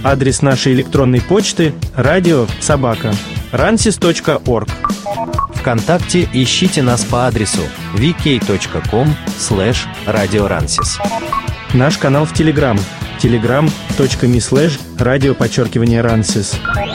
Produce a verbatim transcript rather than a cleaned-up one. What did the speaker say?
Адрес нашей электронной почты – радио собака рансис точка орг. ВКонтакте ищите нас по адресу ви кей точка ком слэш радиорансис. Наш канал в Телеграм – телеграм точка ми слэш радио подчеркивание рансис.